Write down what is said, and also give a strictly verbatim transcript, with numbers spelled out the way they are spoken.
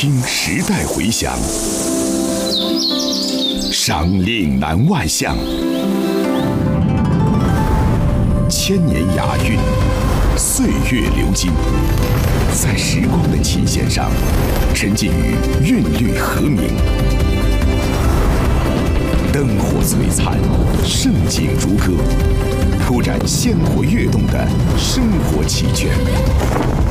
听时代回响，赏岭南外巷，千年雅韵，岁月流金，在时光的琴弦上，沉浸于韵律和鸣。灯火璀璨，盛景如歌，铺展鲜活跃动的生活奇卷。